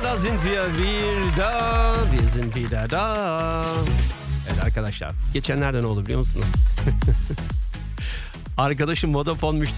da sind wir wieder. Wir sind wieder da. Evet arkadaşlar, geçenlerde ne oldu biliyor musunuz? Arkadaşım Vodafone müşterisi